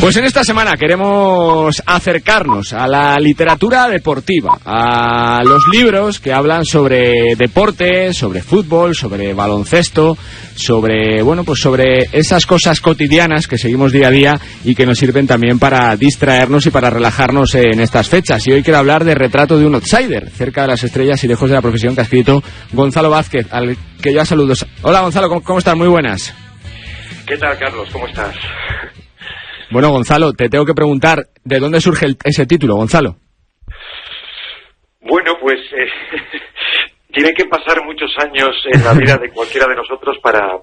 Pues en esta semana queremos acercarnos a la literatura deportiva, a los libros que hablan sobre deporte, sobre fútbol, sobre baloncesto, sobre, bueno, pues sobre esas cosas cotidianas que seguimos día a día y que nos sirven también para distraernos y para relajarnos en estas fechas. Y hoy quiero hablar de Retrato de un outsider, cerca de las estrellas y lejos de la profesión, que ha escrito Gonzalo Vázquez, al que ya saludos. Hola Gonzalo, ¿cómo estás? Muy buenas. ¿Qué tal, Carlos? ¿Cómo estás? Bueno, Gonzalo, te tengo que preguntar, ¿de dónde surge ese título, Gonzalo? Bueno, pues tiene que pasar muchos años en la vida de cualquiera de nosotros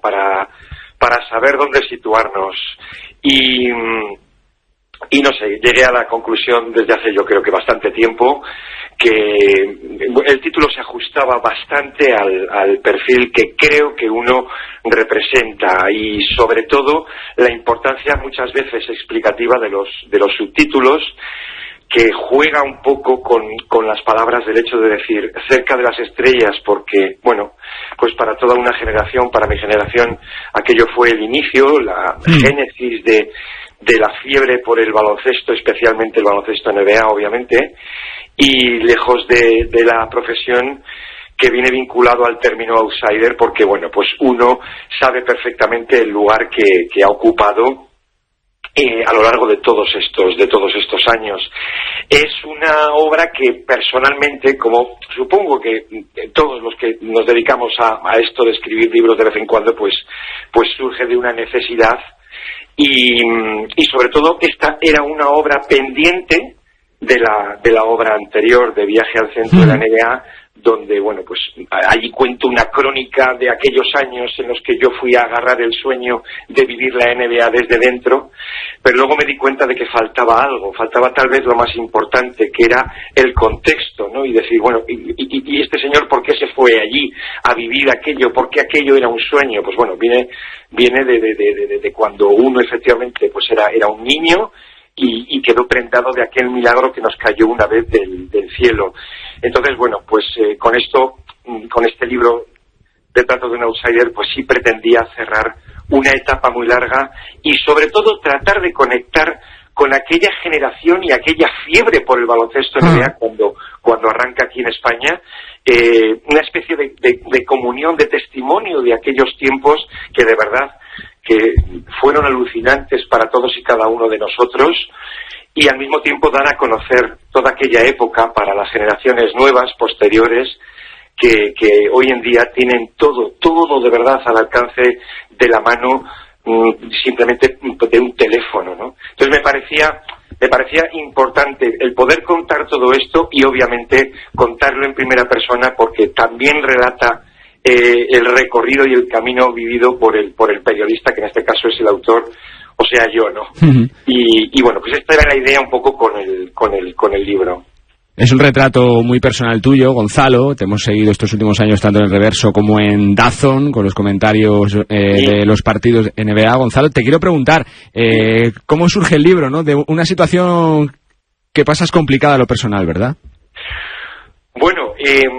para saber dónde situarnos. Y no sé, llegué a la conclusión desde hace yo creo que bastante tiempo que el título se ajustaba bastante al perfil que creo que uno representa, y sobre todo la importancia muchas veces explicativa de los subtítulos, que juega un poco con las palabras del hecho de decir cerca de las estrellas, porque, bueno, pues para toda una generación, para mi generación, aquello fue el inicio, la génesis de la fiebre por el baloncesto, especialmente el baloncesto NBA, obviamente, y lejos de la profesión, que viene vinculado al término outsider, porque, bueno, pues uno sabe perfectamente el lugar que ha ocupado a lo largo de todos estos años. Es una obra que personalmente, como supongo que todos los que nos dedicamos a esto de escribir libros de vez en cuando, pues surge de una necesidad, y sobre todo esta era una obra pendiente de la obra anterior, de Viaje al centro de la NBA, donde, bueno, pues allí cuento una crónica de aquellos años en los que yo fui a agarrar el sueño de vivir la NBA desde dentro, pero luego me di cuenta de que faltaba algo, faltaba tal vez lo más importante, que era el contexto, ¿no? Y decir, bueno, ¿y este señor por qué se fue allí a vivir aquello? ¿Por qué aquello era un sueño? Pues bueno, viene de cuando uno efectivamente pues era un niño y quedó prendado de aquel milagro que nos cayó una vez del cielo. Entonces, bueno, pues con este libro, Retrato de un outsider, pues sí pretendía cerrar una etapa muy larga y sobre todo tratar de conectar con aquella generación y aquella fiebre por el baloncesto NBA cuando arranca aquí en España, una especie de comunión, de testimonio de aquellos tiempos que de verdad que fueron alucinantes para todos y cada uno de nosotros, y al mismo tiempo dar a conocer toda aquella época para las generaciones nuevas, posteriores, que hoy en día tienen todo de verdad al alcance de la mano, simplemente de un teléfono, ¿no? Entonces me parecía importante el poder contar todo esto, y obviamente contarlo en primera persona, porque también relata el recorrido y el camino vivido por el periodista, que en este caso es el autor, o sea, yo, ¿no? Y bueno, pues esta era la idea un poco con el libro. Es un retrato muy personal tuyo, Gonzalo. Te hemos seguido estos últimos años tanto en el Reverso como en DAZN, con los comentarios de los partidos NBA. Gonzalo, te quiero preguntar, ¿cómo surge el libro, no? De una situación que pasas complicada a lo personal, ¿verdad? Bueno,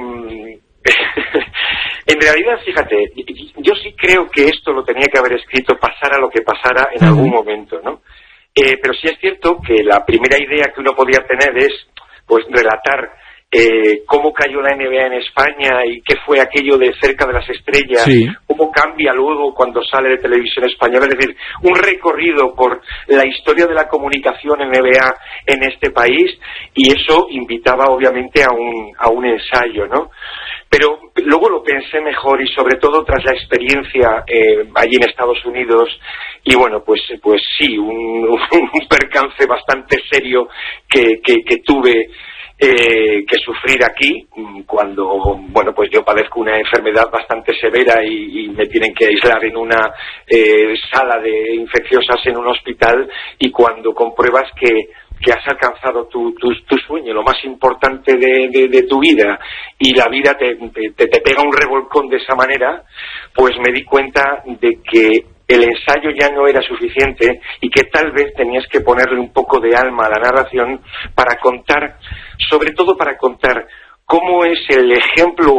en realidad, fíjate, yo sí creo que esto lo tenía que haber escrito pasara lo que pasara en algún momento, ¿no? Pero sí es cierto que la primera idea que uno podía tener es, pues, relatar cómo cayó la NBA en España y qué fue aquello de cerca de las estrellas, cómo cambia luego cuando sale de Televisión Española, es decir, un recorrido por la historia de la comunicación en NBA en este país, y eso invitaba obviamente a un ensayo, ¿no? Pero luego lo pensé mejor, y sobre todo tras la experiencia allí en Estados Unidos, y bueno, pues sí, un percance bastante serio que tuve que sufrir aquí, cuando, bueno, pues yo padezco una enfermedad bastante severa y me tienen que aislar en una sala de infecciosas en un hospital, y cuando compruebas que has alcanzado tu sueño, lo más importante de tu vida, y la vida te pega un revolcón de esa manera, pues me di cuenta de que el ensayo ya no era suficiente, y que tal vez tenías que ponerle un poco de alma a la narración para contar, sobre todo para contar cómo es el ejemplo